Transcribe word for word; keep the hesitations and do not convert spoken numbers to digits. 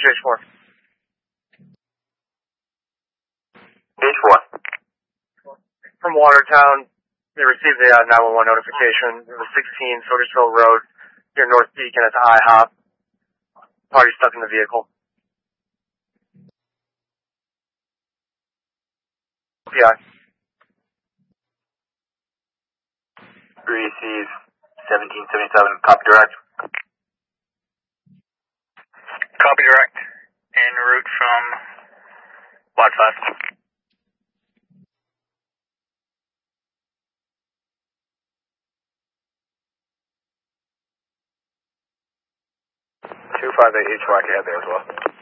H four. H four. From Watertown, they received a uh, nine one one notification. It was sixteen Sodersville Road, near North Beacon. It's IHOP. Party stuck in the vehicle. P I. Receive seventeen seventy-seven, copy direct. Copy direct. En route from Lot five. two five eight H Y, I can head there as well.